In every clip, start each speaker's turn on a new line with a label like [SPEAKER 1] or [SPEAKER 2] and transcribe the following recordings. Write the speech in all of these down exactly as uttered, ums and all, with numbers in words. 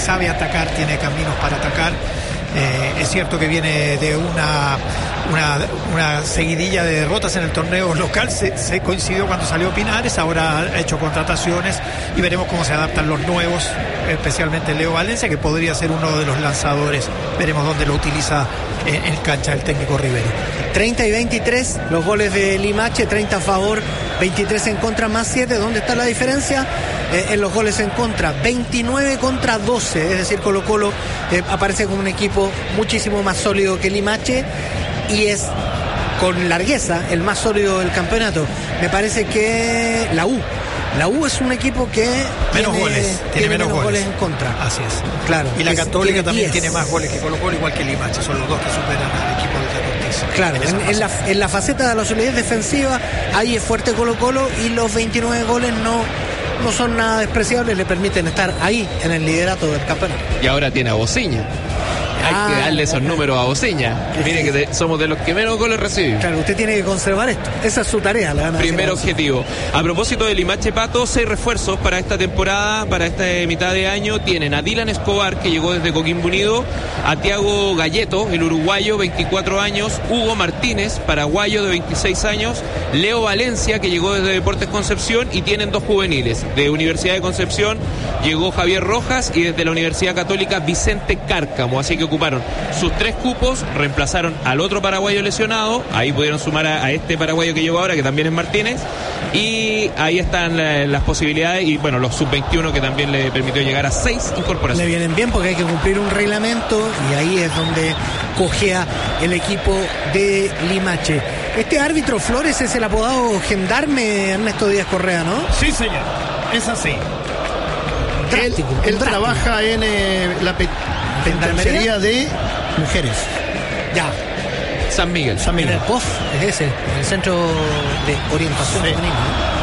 [SPEAKER 1] sabe atacar, tiene caminos para atacar. Eh, es cierto que viene de una, una, una seguidilla de derrotas en el torneo local. Se, se coincidió cuando salió Pinares, ahora ha hecho contrataciones y veremos cómo se adaptan los nuevos, especialmente Leo Valencia, que podría ser uno de los lanzadores. Veremos dónde lo utiliza en, en cancha el técnico Rivero.
[SPEAKER 2] treinta y veintitrés los goles de Limache, treinta a favor, veintitrés en contra, más siete. ¿Dónde está la diferencia? Eh, en los goles en contra, veintinueve contra doce, es decir, Colo Colo eh, aparece como un equipo muchísimo más sólido que Limache y es con largueza el más sólido del campeonato. Me parece que la U La U es un equipo que
[SPEAKER 1] menos
[SPEAKER 2] tiene,
[SPEAKER 1] goles,
[SPEAKER 2] tiene,
[SPEAKER 1] tiene menos,
[SPEAKER 2] menos goles.
[SPEAKER 1] goles
[SPEAKER 2] en contra.
[SPEAKER 1] Así es.
[SPEAKER 2] Claro.
[SPEAKER 1] Y la
[SPEAKER 2] es,
[SPEAKER 1] Católica
[SPEAKER 2] tiene
[SPEAKER 1] también
[SPEAKER 2] diez.
[SPEAKER 1] tiene más goles que Colo Colo, igual que Limache. Son los dos que superan al equipo de Ortiz.
[SPEAKER 2] Claro,
[SPEAKER 1] en,
[SPEAKER 2] en, en, la, en la faceta de la solidez defensiva, ahí es fuerte Colo Colo y los veintinueve goles no, no son nada despreciables, le permiten estar ahí en el liderato del campeonato.
[SPEAKER 3] Y ahora tiene a Bociña. Hay ah, que darle esos números a Bociña. Mire que de, somos de los que menos goles recibimos.
[SPEAKER 2] Claro, usted tiene que conservar esto. Esa es su tarea. La
[SPEAKER 3] Primer objetivo. A propósito de Limache, Pato, seis refuerzos para esta temporada, para esta mitad de año. Tienen a Dylan Escobar, que llegó desde Coquimbo Unido, a Tiago Galleto, el uruguayo, veinticuatro años, Hugo Martínez, paraguayo, de veintiséis años, Leo Valencia, que llegó desde Deportes Concepción, y tienen dos juveniles. De Universidad de Concepción llegó Javier Rojas y desde la Universidad Católica Vicente Cárcamo. Así que ocuparon sus tres cupos, reemplazaron al otro paraguayo lesionado, ahí pudieron sumar a, a este paraguayo que llegó ahora, que también es Martínez, y ahí están la, las posibilidades, y bueno, los sub veintiuno, que también le permitió llegar a seis incorporaciones.
[SPEAKER 2] Le vienen bien porque hay que cumplir un reglamento, y ahí es donde cojea el equipo de Limache. Este árbitro Flores es el apodado Gendarme, Ernesto Díaz Correa, ¿no?
[SPEAKER 4] Sí, señor, es así.
[SPEAKER 2] Drástico,
[SPEAKER 4] él, él
[SPEAKER 2] drástico.
[SPEAKER 4] trabaja en eh, la pe- penitenciaría de mujeres.
[SPEAKER 2] Ya.
[SPEAKER 3] San Miguel.
[SPEAKER 4] San Miguel.
[SPEAKER 2] En el P O F, es ese, el Centro de Orientación
[SPEAKER 4] Sí.
[SPEAKER 2] Femenina.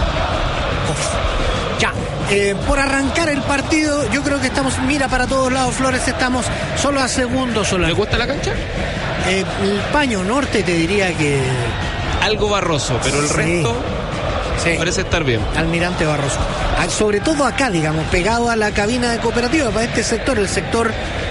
[SPEAKER 2] P O F. Ya. Eh, por arrancar el partido, yo creo que estamos, mira para todos lados, Flores, estamos solo a segundos. Solo.
[SPEAKER 3] ¿Le gusta la cancha?
[SPEAKER 2] Eh, el paño norte te diría que...
[SPEAKER 3] Algo barroso, pero el
[SPEAKER 2] Sí.
[SPEAKER 3] resto
[SPEAKER 2] Sí.
[SPEAKER 3] parece estar bien.
[SPEAKER 2] Almirante Barroso. Ah, sobre todo acá, digamos, pegado a la cabina de cooperativa, para este sector, el sector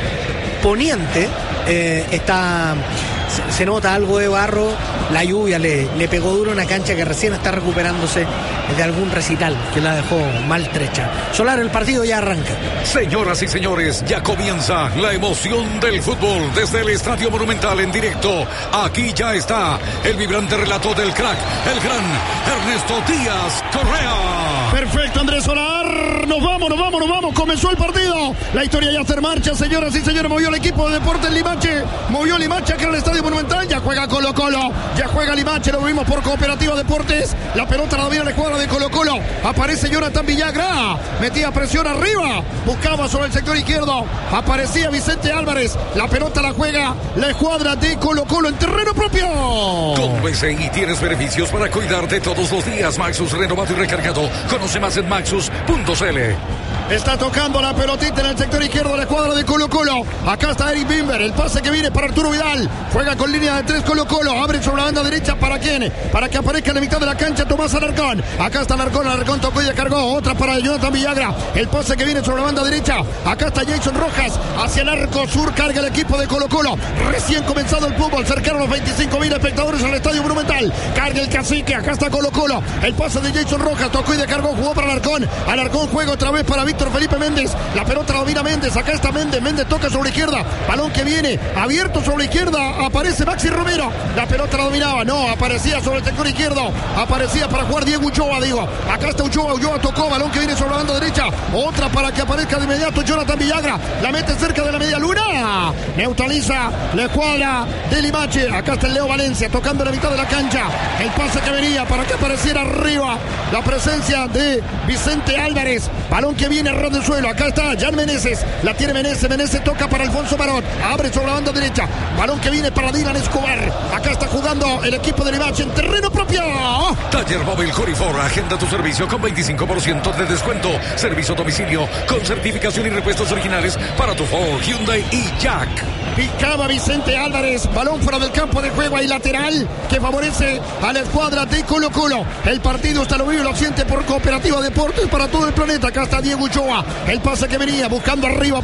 [SPEAKER 2] poniente, eh, está... Se, se nota algo de barro, la lluvia le, le pegó duro a una cancha que recién está recuperándose de algún recital que la dejó maltrecha. Solar, el partido ya arranca.
[SPEAKER 5] Señoras y señores, ya comienza la emoción del fútbol desde el Estadio Monumental en directo. Aquí ya está el vibrante relato del crack, el gran Ernesto Díaz Correa.
[SPEAKER 4] Perfecto, Andrés Solar. Nos vamos, nos vamos, nos vamos. Comenzó el partido. La historia ya está en marcha, señoras y señores. Movió el equipo de Deportes Limache. Movió Limache acá en el Estadio Monumental. Ya juega Colo Colo. Ya juega Limache. Lo vimos por Cooperativa Deportes. La pelota la domina la escuadra de Colo Colo. Aparece Jonathan Villagra. Metía presión arriba. Buscaba sobre el sector izquierdo. Aparecía Vicente Álvarez. La pelota la juega la escuadra de Colo Colo en terreno propio.
[SPEAKER 5] Con B C I tienes beneficios para cuidarte todos los días. Maxus renovado y recargado. Conoce más en maxus punto c l.
[SPEAKER 4] Está tocando la pelotita en el sector izquierdo de la escuadra de Colo Colo. Acá está Eric Bimber. El pase que viene para Arturo Vidal. Juega con línea de tres Colo Colo. Abre sobre la banda derecha. ¿Para quién? Para que aparezca en la mitad de la cancha Tomás Alarcón. Acá está Alarcón. Alarcón tocó y cargó. Otra para Jonathan Villagra. El pase que viene sobre la banda derecha. Acá está Jason Rojas. Hacia el arco sur carga el equipo de Colo Colo. Recién comenzado el fútbol. Cercaron los veinticinco mil espectadores en el Estadio Monumental. Carga el cacique. Acá está Colo Colo. El pase de Jason Rojas. Tocó y cargó. Jugó para Alarcón. Alarcón juega otra vez para Víctor Felipe Méndez. La pelota la domina Méndez. Acá está Méndez. Méndez toca sobre la izquierda. Balón que viene abierto sobre la izquierda. Aparece Maxi Romero. La pelota la dominaba. No, aparecía sobre el sector izquierdo. Aparecía para jugar Diego Uchoa, digo. Acá está Uchoa. Uchoa tocó. Balón que viene sobre la banda derecha. Otra para que aparezca de inmediato Jonathan Villagra. La mete cerca de la media luna. Neutraliza la escuadra de Limache. Acá está el Leo Valencia tocando la mitad de la cancha. El pase que venía para que apareciera arriba. La presencia de Vicente Álvarez. Balón que viene ras del suelo. Acá está Jan Meneses. La tiene Meneses. Meneses toca para Alfonso Barón. Abre sobre la banda derecha. Balón que viene para Dylan Escobar. Acá está jugando el equipo de Limache en terreno propio.
[SPEAKER 5] Taller Móvil Corifor. Agenda tu servicio con veinticinco por ciento de descuento. Servicio a domicilio con certificación y repuestos originales para tu Ford, Hyundai y Jack.
[SPEAKER 4] Picaba Vicente Álvarez. Balón fuera del campo de juego. Ahí lateral que favorece a la escuadra de Colo Colo. El partido está lo vive y lo siente por Cooperativa Deportes para todo el planeta. Acá está Diego Uchoa. El pase que venía buscando arriba.